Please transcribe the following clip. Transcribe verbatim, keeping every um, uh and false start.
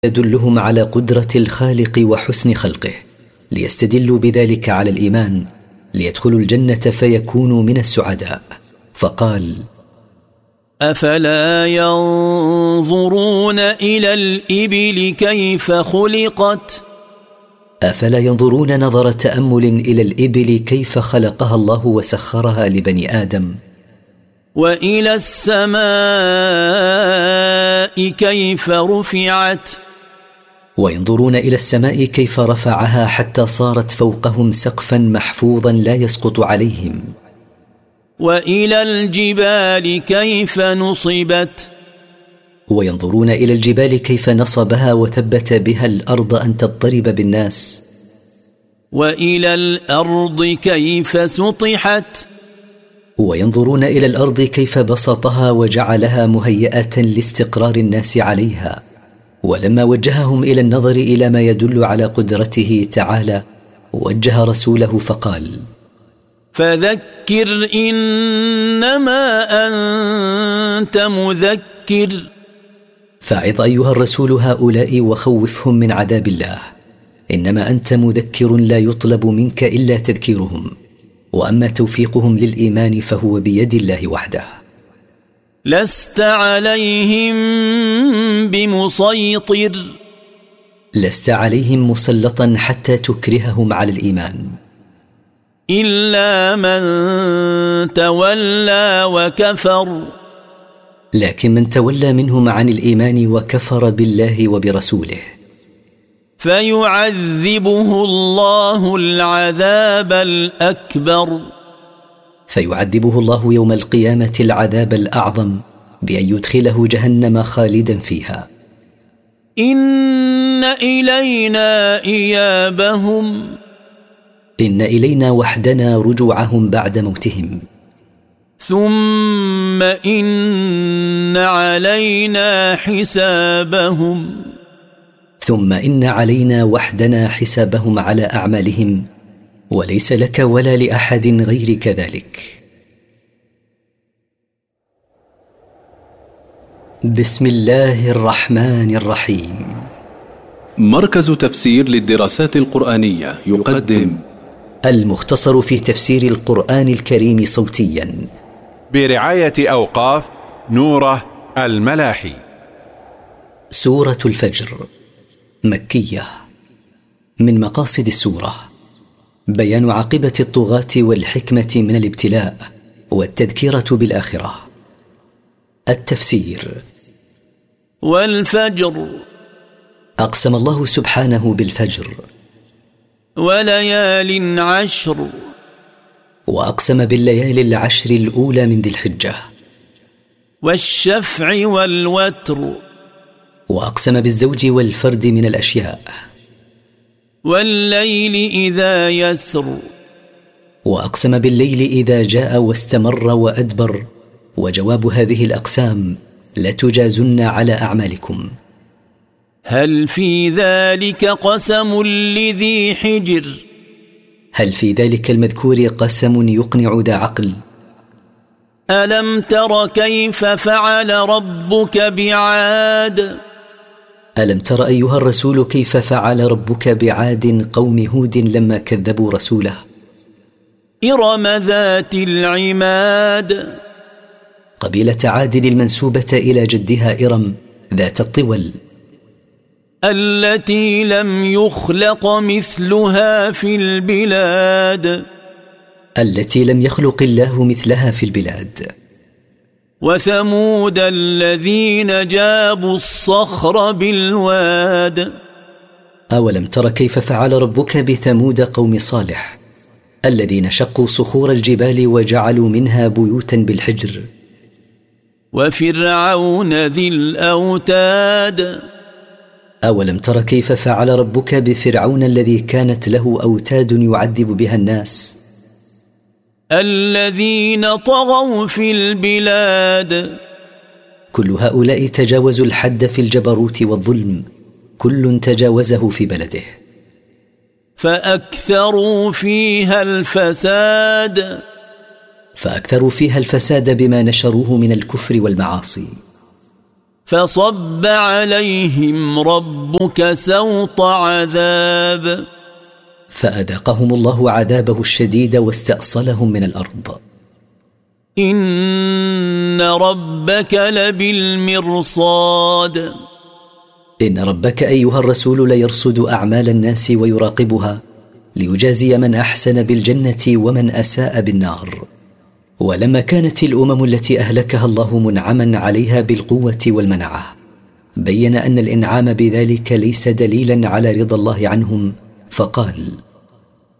يدلهم على قدرة الخالق وحسن خلقه، ليستدلوا بذلك على الإيمان، ليدخلوا الجنة فيكونوا من السعداء. فقال: أفلا ينظرون إلى الإبل كيف خلقت أفلا ينظرون نظر تأمل إلى الإبل كيف خلقها الله وسخرها لبني آدم، وإلى السماء كيف رفعت، وينظرون إلى السماء كيف رفعها حتى صارت فوقهم سقفا محفوظا لا يسقط عليهم، وإلى الجبال كيف نصبت، وينظرون إلى الجبال كيف نصبها وثبت بها الأرض أن تضطرب بالناس، وإلى الأرض كيف سطحت، وينظرون إلى الأرض كيف بسطها وجعلها مهيئة لاستقرار الناس عليها. ولما وجههم إلى النظر إلى ما يدل على قدرته تعالى، وجه رسوله فقال: فذكر إنما أنت مذكر، فاعظ أيها الرسول هؤلاء وخوفهم من عذاب الله، إنما أنت مذكر لا يطلب منك إلا تذكيرهم، وأما توفيقهم للإيمان فهو بيد الله وحده. لست عليهم بمسيطر، لست عليهم مسلطا حتى تكرههم على الإيمان، إلا من تولى وكفر، لكن من تولى منهم عن الإيمان وكفر بالله وبرسوله فيعذبه الله العذاب الأكبر، فيعذبه الله يوم القيامة العذاب الأعظم بأن يدخله جهنم خالدا فيها. إن إلينا إيابهم، إن إلينا وحدنا رجوعهم بعد موتهم، ثم إن علينا حسابهم، ثم إن علينا وحدنا حسابهم على أعمالهم، وليس لك ولا لأحد غيرك ذلك. بسم الله الرحمن الرحيم. مركز تفسير للدراسات القرآنية يقدم المختصر في تفسير القرآن الكريم صوتيا برعاية أوقاف نوره الملاحي. سورة الفجر مكية. من مقاصد السورة بيان عاقبة الطغاة والحكمة من الابتلاء والتذكيرة بالآخرة. التفسير: والفجر، أقسم الله سبحانه بالفجر، وليال عشر، وأقسم بالليالي العشر الأولى من ذي الحجة، والشفع والوتر، وأقسم بالزوج والفرد من الأشياء، والليل إذا يسر، وأقسم بالليل إذا جاء واستمر وأدبر. وجواب هذه الأقسام: لتجازن على أعمالكم. هل في ذلك قسم لذي حجر، هل في ذلك المذكور قسم يقنع ذا عقل؟ ألم تر كيف فعل ربك بعاد، ألم تر أيها الرسول كيف فعل ربك بعاد قوم هود لما كذبوا رسوله؟ إرم ذات العماد، قبيلة عاد المنسوبة إلى جدها إرم ذات الطول، التي لم يخلق مثلها في البلاد، التي لم يخلق الله مثلها في البلاد. وثمود الذين جابوا الصخر بالواد، أولم تر كيف فعل ربك بثمود قوم صالح الذين شقوا صخور الجبال وجعلوا منها بيوتا بالحجر. وفرعون ذي الأوتاد، أولم تر كيف فعل ربك بفرعون الذي كانت له أوتاد يعذب بها الناس، الذين طغوا في البلاد. كل هؤلاء تجاوزوا الحد في الجبروت والظلم، كل تجاوزه في بلده. فأكثروا فيها الفساد، فأكثروا فيها الفساد بما نشروه من الكفر والمعاصي. فصب عليهم ربك سوط عذاب فأذاقهم الله عذابه الشديد واستأصلهم من الأرض. إن ربك لبالمرصاد إن ربك أيها الرسول ليرصد أعمال الناس ويراقبها ليجازي من أحسن بالجنة ومن أساء بالنار. ولما كانت الأمم التي أهلكها الله منعما عليها بالقوة والمنعة، بين أن الإنعام بذلك ليس دليلا على رضا الله عنهم، فقال: